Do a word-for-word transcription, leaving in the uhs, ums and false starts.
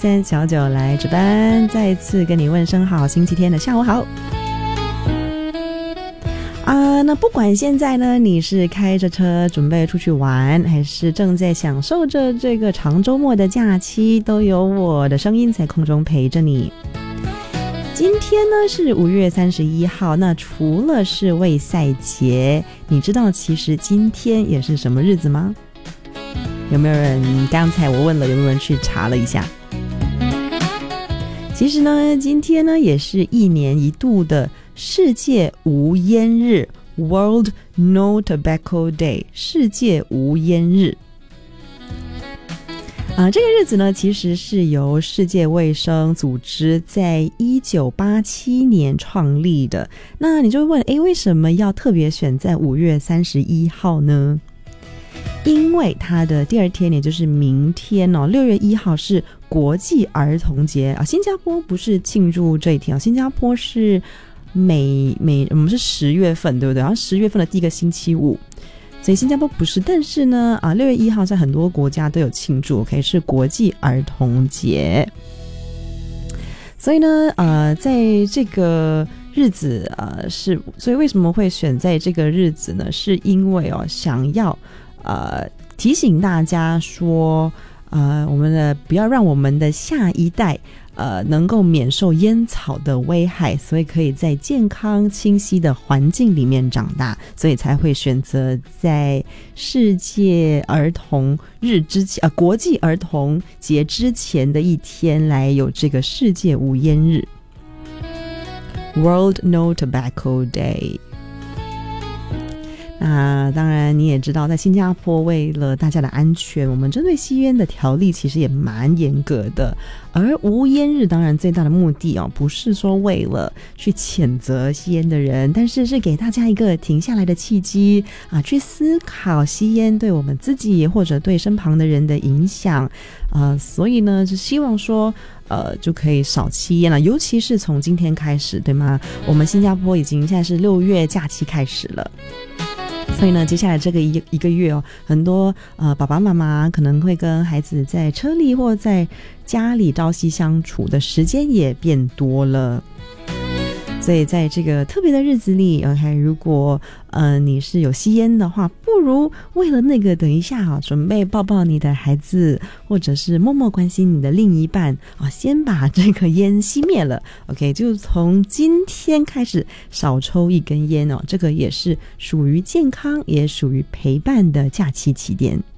三小九来值班，再次跟你问声好，星期天的下午好啊。那不管现在呢你是开着车准备出去玩，还是正在享受着这个长周末的假期，都有我的声音在空中陪着你。今天呢是五月三十一号，那除了是卫赛节，你知道其实今天也是什么日子吗？有没有人刚才我问了，有没有人去查了一下？其实呢今天呢也是一年一度的世界无烟日 World No Tobacco Day， 世界无烟日啊，这个日子呢其实是由世界卫生组织在一九八七年创立的。那你就会问，诶，为什么要特别选在五月三十一号呢？因为它的第二天也就是明天哦，六月一号是国际儿童节啊。新加坡不是庆祝这一天啊，新加坡是每每我们是十月份对不对？然后十月份的第一个星期五，所以新加坡不是。但是呢啊，六月一号在很多国家都有庆祝 ，OK， 是国际儿童节。所以呢呃，在这个日子呃是，所以为什么会选在这个日子呢？是因为哦想要呃，提醒大家说，呃，我们的不要让我们的下一代呃能够免受烟草的危害，所以可以在健康清晰的环境里面长大，所以才会选择在世界儿童日之前，呃，国际儿童节之前的一天来有这个世界无烟日 World No Tobacco Day。那当然你也知道，在新加坡为了大家的安全，我们针对吸烟的条例其实也蛮严格的。而无烟日当然最大的目的哦，不是说为了去谴责吸烟的人，但是是给大家一个停下来的契机啊，去思考吸烟对我们自己或者对身旁的人的影响啊。所以呢是希望说呃，就可以少吸烟了，尤其是从今天开始，对吗？我们新加坡已经现在是六月假期开始了。所以呢，接下来这个一一个月哦，很多呃爸爸妈妈可能会跟孩子在车里或在家里朝夕相处的时间也变多了。所以在这个特别的日子里 OK， 如果呃你是有吸烟的话，不如为了那个等一下啊，准备抱抱你的孩子，或者是默默关心你的另一半啊，先把这个烟熄灭了 OK， 就从今天开始少抽一根烟哦，这个也是属于健康也属于陪伴的假期起点。